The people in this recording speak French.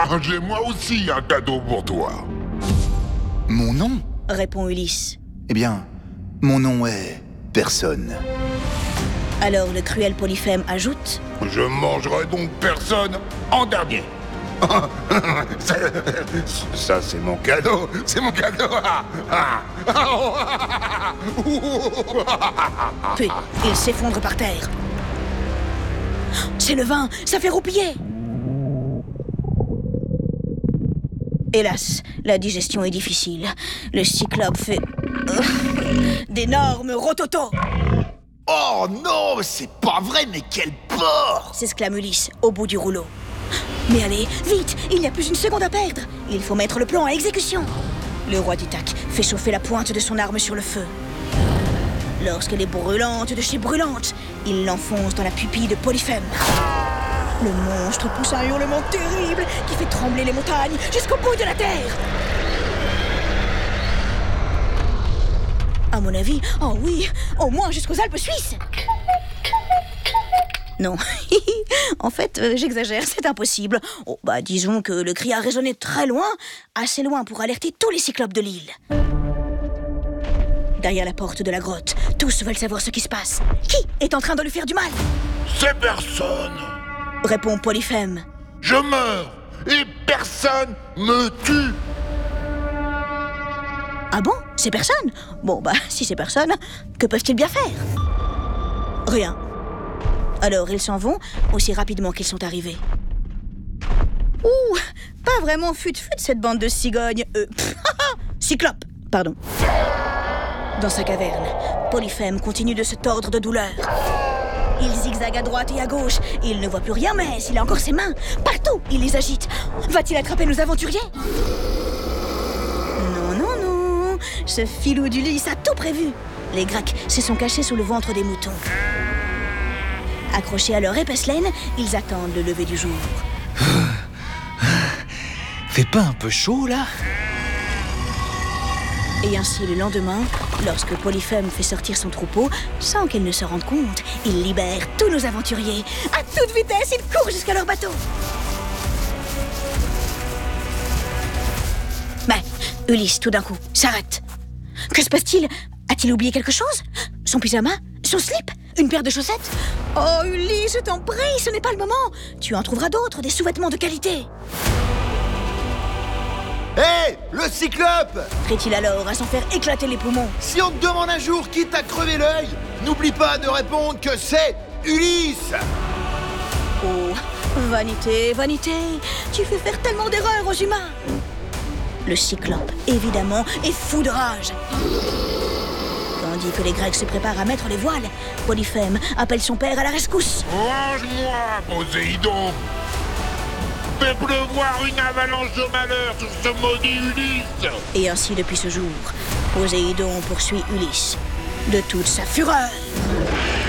J'ai moi aussi un cadeau pour toi. Mon nom? Répond Ulysse. Eh bien, mon nom est... personne. Alors le cruel Polyphème ajoute: Je mangerai donc personne en dernier. Ça, c'est mon cadeau. C'est mon cadeau. Puis il s'effondre par terre. C'est le vin, ça fait roupiller. Hélas, la digestion est difficile. Le cyclope fait... d'énormes rototos. Oh non, c'est pas vrai, mais quel porc! S'exclame Ulysse, au bout du rouleau. Mais allez, vite, il n'y a plus une seconde à perdre. Il faut mettre le plan à exécution. Le roi d'Ithaque fait chauffer la pointe de son arme sur le feu. Lorsqu'elle est brûlante de chez brûlante, il l'enfonce dans la pupille de Polyphème. Le monstre pousse un hurlement terrible qui fait trembler les montagnes jusqu'au bout de la terre. À mon avis, oh oui, au moins jusqu'aux Alpes suisses. Non, en fait, j'exagère, c'est impossible. Oh, bah disons que le cri a résonné très loin, assez loin pour alerter tous les cyclopes de l'île. Derrière la porte de la grotte, tous veulent savoir ce qui se passe. Qui est en train de lui faire du mal? C'est personne. Répond Polyphème. Je meurs et personne me tue. Ah bon? C'est personne? Bon, bah, si c'est personne, que peuvent-ils bien faire? Rien. Alors, ils s'en vont aussi rapidement qu'ils sont arrivés. Ouh, pas vraiment fut-fut cette bande de cigognes. Cyclope, pardon. Dans sa caverne, Polyphème continue de se tordre de douleur. Il zigzague à droite et à gauche. Il ne voit plus rien, mais s'il a encore ses mains, partout, il les agite. Va-t-il attraper nos aventuriers? Non, non, non. Ce filou d'Ulysse a tout prévu. Les Grecs se sont cachés sous le ventre des moutons. Accrochés à leur épaisse laine, ils attendent le lever du jour. Fait pas un peu chaud, là? Et ainsi, le lendemain, lorsque Polyphème fait sortir son troupeau, sans qu'ils ne se rendent compte, il libère tous nos aventuriers. À toute vitesse, ils courent jusqu'à leur bateau. Mais Ulysse, tout d'un coup, s'arrête. Que se passe-t-il? A-t-il oublié quelque chose? Son pyjama? Son slip? Une paire de chaussettes? Oh, Ulysse, je t'en prie, ce n'est pas le moment. Tu en trouveras d'autres, des sous-vêtements de qualité. Hé, le cyclope! Crie-t-il alors à s'en faire éclater les poumons. Si on te demande un jour qui t'a crevé l'œil, n'oublie pas de répondre que c'est Ulysse! Oh, vanité, vanité, tu fais faire tellement d'erreurs aux humains. Le cyclope, évidemment, est fou de rage. Tandis que les Grecs se préparent à mettre les voiles, Polyphème appelle son père à la rescousse. Range-moi, Poséidon. Fais pleuvoir une avalanche de malheur sur ce maudit Ulysse. Et ainsi, depuis ce jour, Poséidon poursuit Ulysse de toute sa fureur.